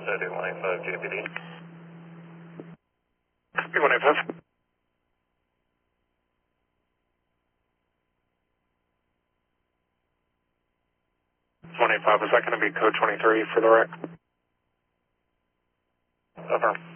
City 185 JPD. 185. 185, is that going to be code 23 for the wreck? Over.